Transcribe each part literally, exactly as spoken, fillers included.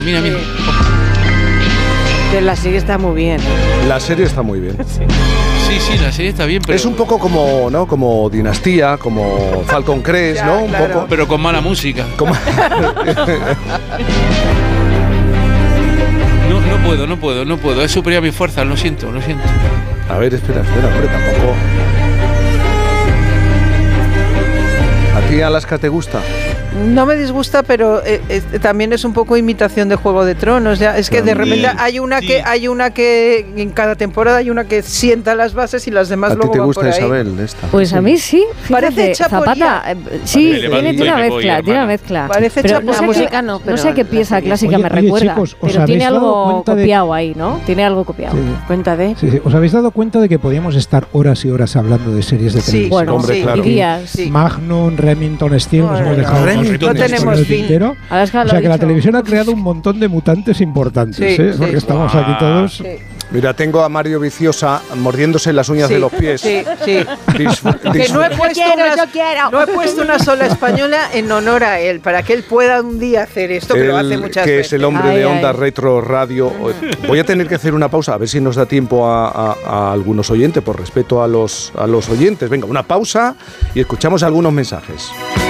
Mira, mira. Que la serie está muy bien. La serie está muy bien. Sí, sí, sí, la serie está bien, pero... Es un poco como, ¿no? Como Dinastía, como Falcon Crest, ya, ¿no? Un claro. poco. Pero con mala música. Como... no, no puedo, no puedo, no puedo. He superado mis fuerzas, lo siento, lo siento. A ver, espera, espera, hombre, tampoco... ¿A ti, Alaska, te gusta? No me disgusta, pero eh, eh, también es un poco imitación de Juego de Tronos. Ya. Es que también. De repente hay una sí. que hay una que en cada temporada hay una que sienta las bases y las demás luego van por ahí. ¿A ti te gusta, Isabel, esta? Pues sí. A mí sí. Fíjate, parece hecha Zapata. Eh, sí, tiene, tiene una mezcla, voy, tiene una mezcla. Parece pero hecha no sé música, no, no sé a qué pieza clásica oye, me oye, recuerda, chicos, pero tiene algo copiado de... ahí, ¿no? Tiene algo copiado. Sí. Cuenta de. Sí, sí. ¿Os habéis dado cuenta de que podíamos estar horas y horas hablando de series de televisión? Sí, bueno, hombre, sí, claro. Días. Sí. Magnum, Remington Steel, nos hemos dejado no tenemos fin. O sea que la televisión ha creado un montón de mutantes importantes, sí, ¿eh? Sí. Porque estamos aquí todos... Sí. Mira, tengo a Mario Viciosa mordiéndose las uñas sí, de los pies. Sí, sí. Disfr- que no he, puesto yo quiero, una, yo quiero. no he puesto una sola española en honor a él, para que él pueda un día hacer esto, que el, lo hace muchas que veces. es el hombre ay, de Onda ay. Retro Radio. Voy a tener que hacer una pausa, a ver si nos da tiempo a, a, a algunos oyentes, por respeto a los, a los oyentes. Venga, una pausa y escuchamos algunos mensajes.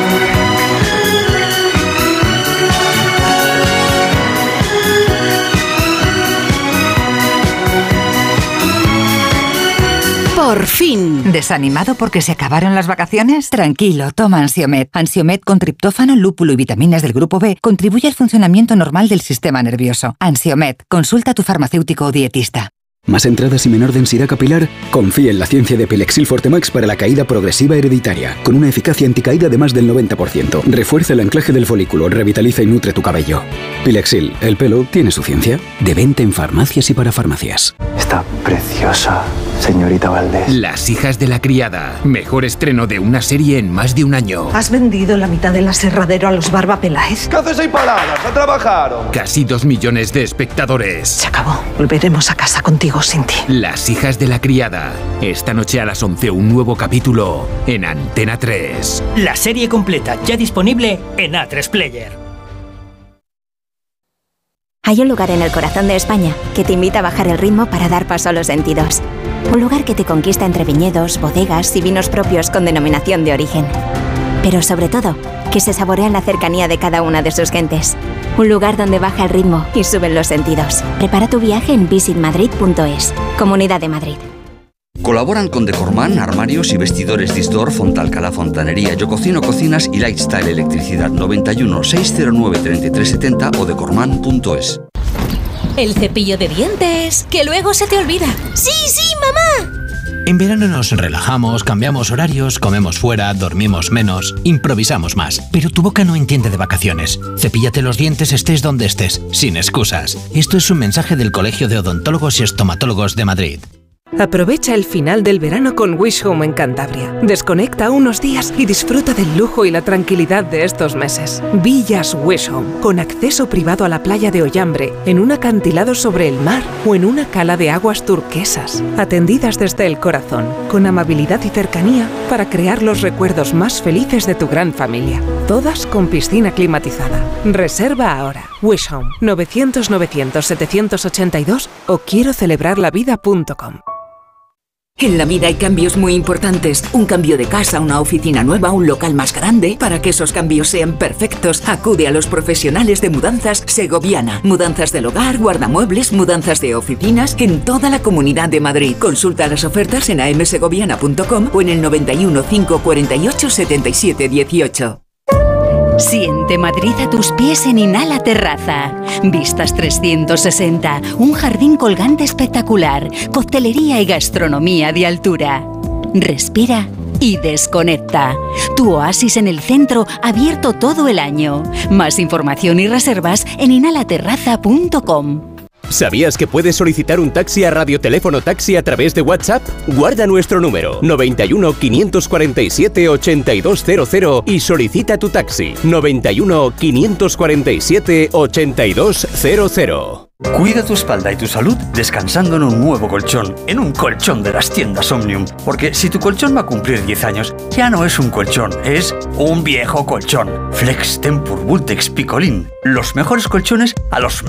Por fin. ¿Desanimado porque se acabaron las vacaciones? Tranquilo, toma Ansiomed. Ansiomed con triptófano, lúpulo y vitaminas del grupo B contribuye al funcionamiento normal del sistema nervioso. Ansiomed, consulta a tu farmacéutico o dietista. ¿Más entradas y menor densidad capilar? Confía en la ciencia de Pilexil Fortemax para la caída progresiva hereditaria, con una eficacia anticaída de más del noventa por ciento. Refuerza el anclaje del folículo, revitaliza y nutre tu cabello. Pilexil, el pelo tiene su ciencia. De venta en farmacias y para farmacias. Está preciosa, señorita Valdés. Las hijas de la criada. Mejor estreno de una serie en más de un año. ¿Has vendido la mitad del aserradero a los Barba Peláez? ¿Qué haces ahí paradas? ¡A trabajar! Casi dos millones de espectadores. Se acabó. Volveremos a casa contigo sin ti. Las hijas de la criada. Esta noche a las once un nuevo capítulo en Antena tres. La serie completa ya disponible en A tres Player. Hay un lugar en el corazón de España que te invita a bajar el ritmo para dar paso a los sentidos. Un lugar que te conquista entre viñedos, bodegas y vinos propios con denominación de origen. Pero sobre todo, que se saborea en la cercanía de cada una de sus gentes. Un lugar donde baja el ritmo y suben los sentidos. Prepara tu viaje en visit madrid punto es. Comunidad de Madrid. Colaboran con Decorman, Armarios y Vestidores Disdor, Fontalcala Fontanería, Yo Cocino Cocinas y Lifestyle Electricidad. Noventa y uno, seiscientos nueve, treinta y tres setenta o decorman punto es. El cepillo de dientes, que luego se te olvida. ¡Sí, sí, mamá! En verano nos relajamos, cambiamos horarios, comemos fuera, dormimos menos, improvisamos más. Pero tu boca no entiende de vacaciones. Cepíllate los dientes estés donde estés, sin excusas. Esto es un mensaje del Colegio de Odontólogos y Estomatólogos de Madrid. Aprovecha el final del verano con Wish Home en Cantabria. Desconecta unos días y disfruta del lujo y la tranquilidad de estos meses. Villas Wish Home, con acceso privado a la playa de Ollambre, en un acantilado sobre el mar o en una cala de aguas turquesas. Atendidas desde el corazón, con amabilidad y cercanía para crear los recuerdos más felices de tu gran familia. Todas con piscina climatizada. Reserva ahora. Wish Home, novecientos novecientos setecientos ochenta y dos o quiero celebrar la vida punto com. En la vida hay cambios muy importantes. Un cambio de casa, una oficina nueva, un local más grande. Para que esos cambios sean perfectos, acude a los profesionales de Mudanzas Segoviana. Mudanzas del hogar, guardamuebles, mudanzas de oficinas en toda la Comunidad de Madrid. Consulta las ofertas en a m segoviana punto com o en el noventa y uno, cinco cuarenta y ocho, setenta y siete dieciocho. Siente Madrid a tus pies en Inhala Terraza. Vistas trescientos sesenta, un jardín colgante espectacular, coctelería y gastronomía de altura. Respira y desconecta. Tu oasis en el centro, abierto todo el año. Más información y reservas en inhala terraza punto com. ¿Sabías que puedes solicitar un taxi a Radioteléfono Taxi a través de WhatsApp? Guarda nuestro número noventa y uno, quinientos cuarenta y siete, ochenta y dos cero cero y solicita tu taxi noventa y uno, quinientos cuarenta y siete, ochenta y dos cero cero. Cuida tu espalda y tu salud descansando en un nuevo colchón, en un colchón de las tiendas Omnium. Porque si tu colchón va a cumplir diez años, ya no es un colchón, es un viejo colchón. Flex Tempur Vultex Picolín. Los mejores colchones a los